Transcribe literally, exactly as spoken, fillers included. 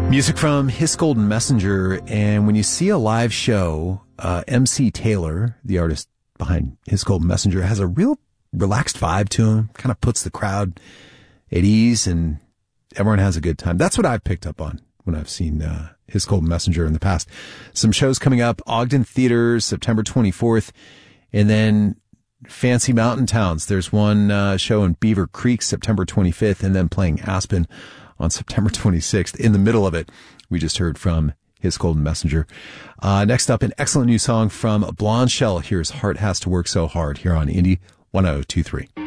Music from His Golden Messenger, and when you see a live show, uh, M C Taylor, the artist behind His Golden Messenger, has a real relaxed vibe to him, kind of puts the crowd at ease, and everyone has a good time. That's what I've picked up on when I've seen uh, His Golden Messenger in the past. Some shows coming up, Ogden Theater, September twenty-fourth, and then Fancy Mountain Towns. There's one uh, show in Beaver Creek, September twenty-fifth, and then playing Aspen on September twenty-sixth. In the middle of it, we just heard from His Golden Messenger. Uh, next up, an excellent new song from Blonde Shell. Here's Heart Has to Work So Hard here on Indie one oh two three.